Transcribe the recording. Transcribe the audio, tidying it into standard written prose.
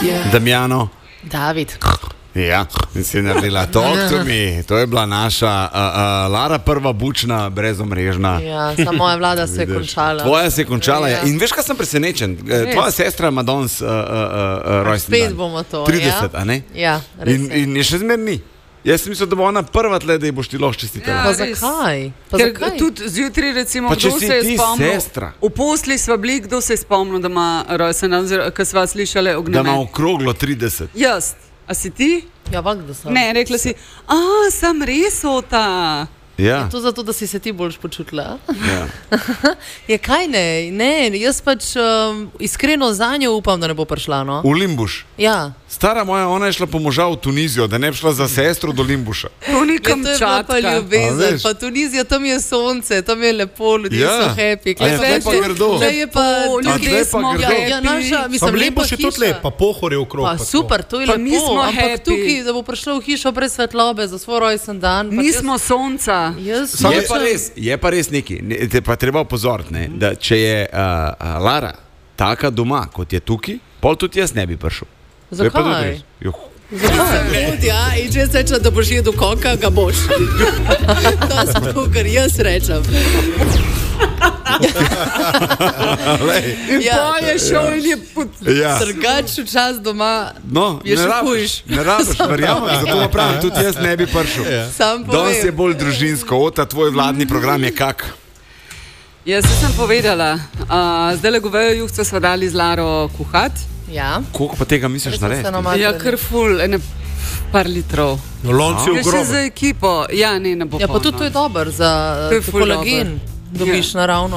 Damjano. David. Ja, in si naredila Talk to me. To je bila naša Lara prva bučna, brezomrežna. Ja, samo moja vlada se je končala. Tvoja se je končala, ja. In veš, kaj sem presenečen? Tvoja sestra ima danes rojstni dan. Spet bomo to, 30, a ne? Ja, res je. In je še zmer ni. Jaz sem mislil, da bo ona prva tle, da ji boš ti lahko čestitela. Pa zakaj? Ker tudi zjutraj, recimo, Pa če kdo si se je ti spomnil? sestra. V posli sva bili, kdo se je spomnil, da ima rojsten dan, ker sva slišali Da ognjene. ima okroglo 30. Jaz. A si ti? Ja, vak, da sem. Ne, rekla si, sem res ota. Ja. To zato, da si se ti boljš počutila. Ja. Je kaj ne, jaz pač iskreno za njo upam, da ne bo prišla, no. V Limbuš. Ja. Stara moja, ona je šla po moža v Tunizijo, da ne bi šla za sestro do Limbuša. To ni Ja, to je bila pa Kamčatka. A ljubezen, veš? pa Tunizija, tam je sonce, tam je lepo, ljudje Ja. so happy. A ja, tle pa grdo. Tle je pa Lepo, ljudje ljudje smo smo happy. Ja, happy. naša, Pa mislim, lepa Limbuš je tudi hiša. lep, pa pohor je okrog. Pa to. super, to je Pa mi lepo, smo ampak happy. tukaj, da bo prišla v hišo brez svetlobe za svoj rojsten dan. pa Mi smo sonca. Jaz Je pa res nekaj, te pa treba opozoriti, ne, da če je Lara taka doma, kot je tukaj, pol tudi jaz ne bi prišel. To je pa tudi Zakaj? res. Juh. Zakaj? Ja, in če jaz rečem, da boš jedel koka, ga boš. To je to, kar jaz rečem. In Ja. pa je šel in je Ja. Drugačen čas doma No, je ne še rabiš, hujš. ne rabiš, verjamem, zato pa pravim, tudi jaz ne bi prišel. Sam Danes je povem. bolj družinsko, ota tvoj vladni program je kak? Jaz sem povedala, zdaj le govejo juhce sva dali z Laro kuhat. Ja. Koliko pa tega misliš narediti? Ja, kar ful, ene par litrov. No, lonci Ja, še ogromni. za ekipo. Ja, ne bo Ja, pa tudi to je dobro za To je ful kolagen. Dobiš naravno.